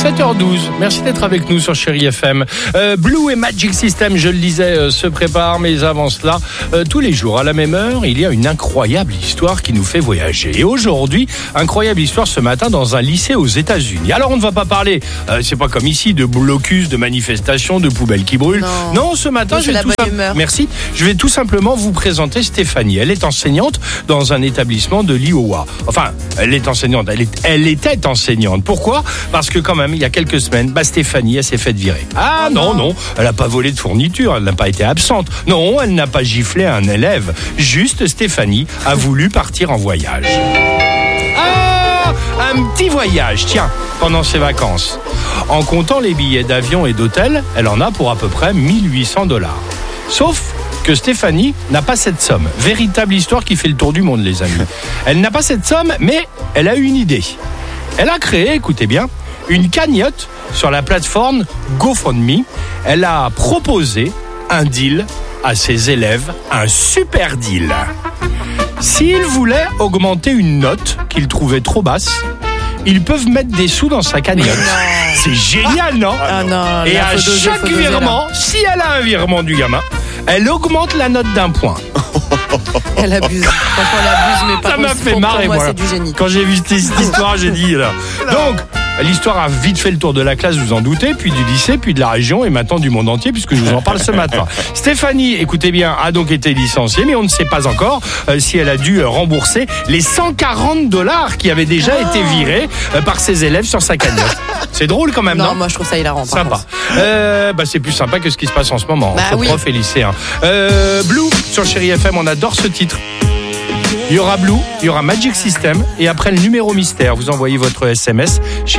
7h12, merci d'être avec nous sur Chérie FM. Blue et Magic System, je le disais, se préparent, mais avant cela, tous les jours à la même heure, il y a une incroyable histoire qui nous fait voyager. Et aujourd'hui, incroyable histoire ce matin dans un lycée aux États-Unis. Alors on ne va pas parler, c'est pas comme ici, de blocus, de manifestations, de poubelles qui brûlent. Non, ce matin, je vais tout simplement vous présenter Stéphanie. Elle est enseignante dans un établissement de l'Iowa. Enfin, elle est enseignante, elle était enseignante. Pourquoi ? Parce que quand même, il y a quelques semaines, Stéphanie, elle s'est faite virer. Ah non, elle n'a pas volé de fourniture, elle n'a pas été absente. Non, elle n'a pas giflé un élève. Juste, Stéphanie a voulu partir en voyage. Ah, un petit voyage, tiens, pendant ses vacances. En comptant les billets d'avion et d'hôtel, elle en a pour à peu près $1 800. Sauf que Stéphanie n'a pas cette somme. Véritable histoire qui fait le tour du monde, les amis. Elle n'a pas cette somme, mais elle a eu une idée. Elle a créé, écoutez bien, une cagnotte sur la plateforme GoFundMe. Elle a proposé un deal à ses élèves, un super deal. S'ils voulaient augmenter une note qu'ils trouvaient trop basse, ils peuvent mettre des sous dans sa cagnotte. C'est génial, non ? Et à chaque virement, si elle a un virement du gamin, elle augmente la note d'1 point. Elle abuse. Franchement, elle abuse, mais pas. Ça m'a fait marrer, moi. C'est du génie. Quand j'ai vu cette histoire, j'ai dit là. Donc, l'histoire a vite fait le tour de la classe, vous en doutez, puis du lycée, puis de la région et maintenant du monde entier, puisque je vous en parle ce matin. Stéphanie, écoutez bien, a donc été licenciée, mais on ne sait pas encore si elle a dû rembourser les $140 qui avaient déjà été virés par ses élèves sur sa cagnotte. C'est drôle quand même, non ? Non, moi je trouve ça hilarant. Sympa. C'est plus sympa que ce qui se passe en ce moment entre profs et lycéens. Blue sur Chérie FM, on adore ce titre. Il y aura Blue, il y aura Magic System et après le numéro mystère, vous envoyez votre SMS.